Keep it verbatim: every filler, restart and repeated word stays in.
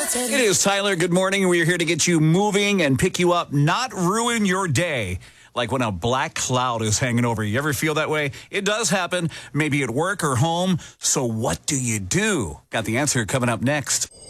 It is Tyler. Good morning. We're here to get you moving and pick you up, not ruin your day. Like when a black cloud is hanging over you. You ever feel that way? It does happen, maybe at work or home. So what do you do? Got the answer coming up next.